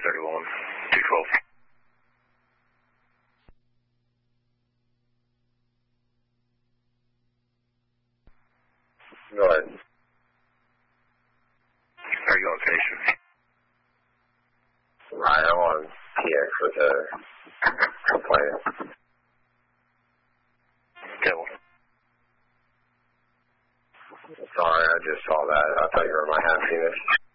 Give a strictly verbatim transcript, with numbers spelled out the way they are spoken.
thirty-one, two twelve. Go ahead. Are you on station? Right, I'm on P X with a complaint. Devil. Sorry, I just saw that. I thought you were my half unit.